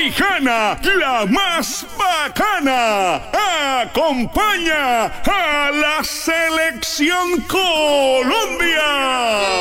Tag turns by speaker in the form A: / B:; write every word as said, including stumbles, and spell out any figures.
A: Tropijana, la más bacana, acompaña a la Selección Colombia.